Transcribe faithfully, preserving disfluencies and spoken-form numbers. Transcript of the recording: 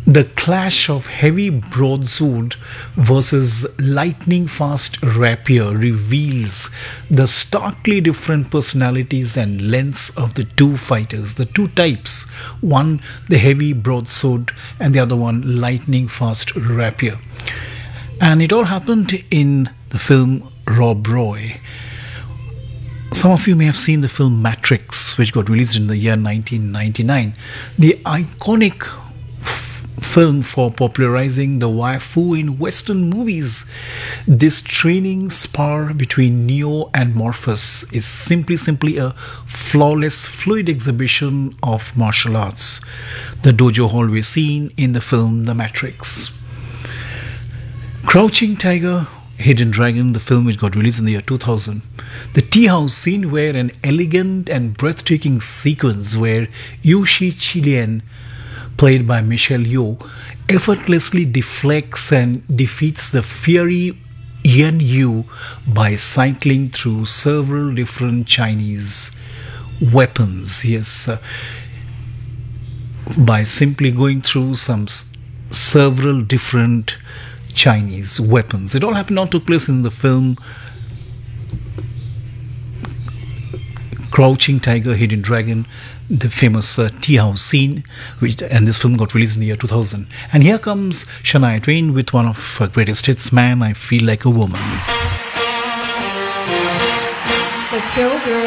The clash of heavy broadsword versus lightning fast rapier reveals the starkly different personalities and lengths of the two fighters, the two types. One, the heavy broadsword, and the other one, lightning fast rapier. And it all happened in the film Rob Roy. Some of you may have seen the film Matrix, which got released in the year nineteen ninety-nine. The iconic f- film for popularizing the waifu in Western movies. This training spar between Neo and Morpheus is simply, simply a flawless, fluid exhibition of martial arts. The dojo hallway scene in the film The Matrix. Crouching Tiger, Hidden Dragon, the film which got released in the year two thousand. The tea house scene where an elegant and breathtaking sequence where Yu Shi Chilian, played by Michelle Yeoh, effortlessly deflects and defeats the fiery Yan Yu by cycling through several different Chinese weapons. Yes, uh, by simply going through some s- several different Chinese weapons. It all happened, all took place in the film Crouching Tiger, Hidden Dragon, the famous uh, tea house scene, which and this film got released in the year two thousand. And here comes Shania Twain with one of her greatest hits, Man, I Feel Like a Woman. Let's go, girl.